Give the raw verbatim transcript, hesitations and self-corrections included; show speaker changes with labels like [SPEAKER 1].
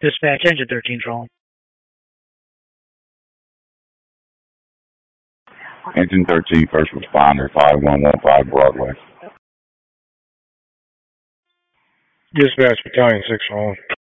[SPEAKER 1] Dispatch engine thirteen rolling.
[SPEAKER 2] Engine thirteen, first responder, five one one five Broadway.
[SPEAKER 3] Dispatch battalion six rolling.